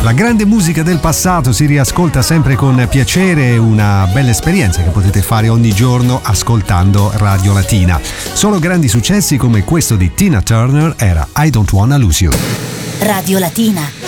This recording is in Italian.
La grande musica del passato si riascolta sempre con piacere, una bella esperienza che potete fare ogni giorno ascoltando Radio Latina. Solo grandi successi come questo di Tina Turner era I Don't Wanna Lose You. Radio Latina.